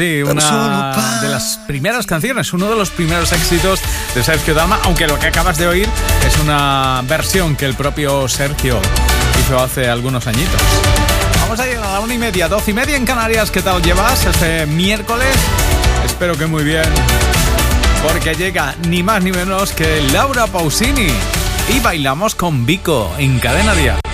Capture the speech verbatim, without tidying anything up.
Sí, una de las primeras canciones, uno de los primeros éxitos de Sergio Dalma, aunque lo que acabas de oír es una versión que el propio Sergio hizo hace algunos añitos. Vamos a llegar a la una y media, doce y media en Canarias. ¿Qué tal llevas este miércoles? Espero que muy bien, porque llega ni más ni menos que Laura Pausini y bailamos con Vico en Cadena Dial.